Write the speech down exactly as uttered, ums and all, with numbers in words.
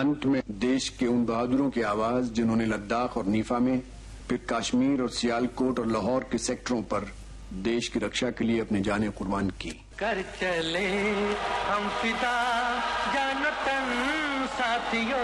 अंत में देश के उन बहादुरों की आवाज जिन्होंने लद्दाख और नीफा में, फिर कश्मीर और सियालकोट और लाहौर के सेक्टरों पर देश की रक्षा के लिए अपनी जानें कुर्बान की। कर चले हम फिदा जान तन साथियों।